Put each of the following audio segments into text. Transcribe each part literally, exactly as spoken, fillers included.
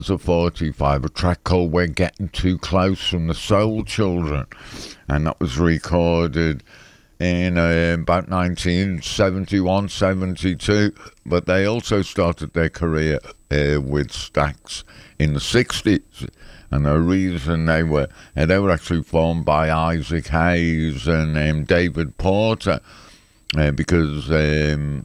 was a forty-five, a track called We're Getting Too Close from the Soul Children, and that was recorded in uh, about nineteen seventy-one, seventy-two, but they also started their career uh, with Stax in the sixties, and the reason they were uh, they were actually formed by Isaac Hayes and um, David Porter, uh, because um,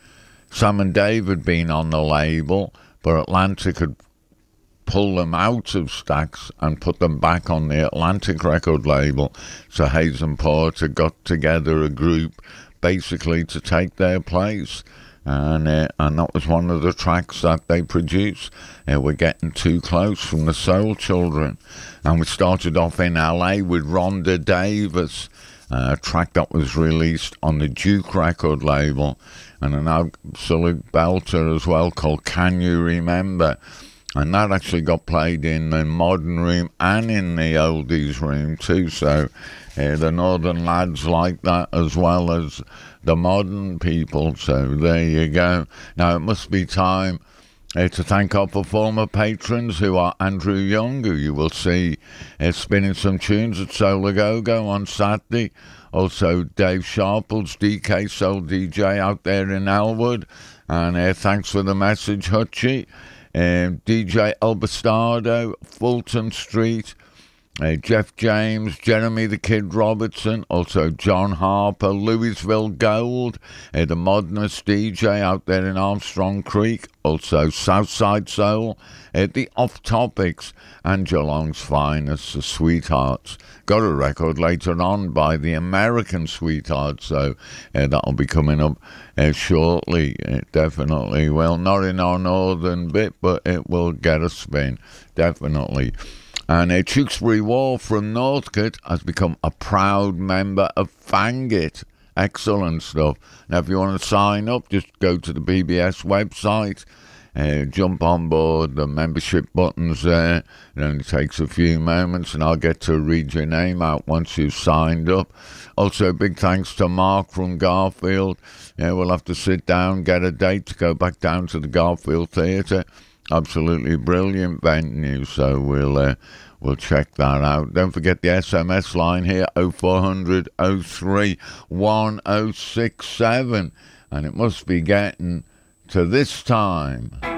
Sam and Dave had been on the label, but Atlantic had pulled them out of Stax and put them back on the Atlantic record label. So Hayes and Porter got together a group basically to take their place. And uh, and that was one of the tracks that they produced. Uh, We're Getting Too Close from the Soul Children. And we started off in L A with Rhonda Davis, uh, a track that was released on the Duke record label, and an absolute belter as well called Can You Remember? And that actually got played in the modern room and in the oldies room too. So uh, the northern lads like that as well as the modern people. So there you go. Now it must be time uh, to thank our former patrons, who are Andrew Young, who you will see uh, spinning some tunes at Soul A Go Go on Saturday. Also Dave Sharples, D K Soul D J out there in Elwood. And uh, thanks for the message, Hutchie. Um, D J El Bastardo, Fulton Street, uh, Jeff James, Jeremy the Kid Robertson, also John Harper, Louisville Gold, uh, the Modernist D J out there in Armstrong Creek, also Southside Soul, uh, the Off Topics, and Geelong's Finest, the Sweethearts. Got a record later on by the American Sweethearts, so uh, that'll be coming up uh, shortly. It definitely will. Not in our northern bit, but it will get a spin, definitely. And uh, Tewkesbury Wall from Northcote has become a proud member of Fangit. Excellent stuff. Now, if you want to sign up, just go to the B B S website. Uh, jump on board, the membership button's there. It only takes a few moments, and I'll get to read your name out once you've signed up. Also, big thanks to Mark from Garfield. Yeah, we'll have to sit down, get a date to go back down to the Garfield Theatre. Absolutely brilliant venue, so we'll uh, we'll check that out. Don't forget the S M S line here, oh four hundred, oh three, one oh six seven, and it must be getting to this time.